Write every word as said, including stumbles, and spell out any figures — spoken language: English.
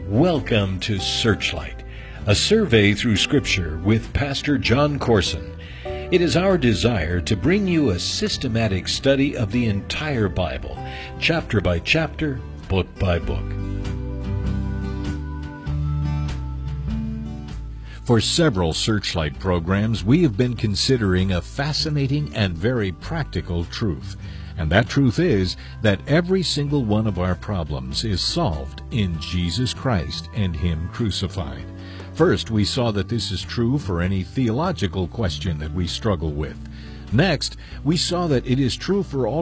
Welcome to Searchlight, a survey through Scripture with Pastor John Corson. It is our desire to bring you a systematic study of the entire Bible, chapter by chapter, book by book. For several Searchlight programs, we have been considering a fascinating and very practical truth. And that truth is that every single one of our problems is solved in Jesus Christ and Him crucified. First, we saw that this is true for any theological question that we struggle with. Next, we saw that it is true for all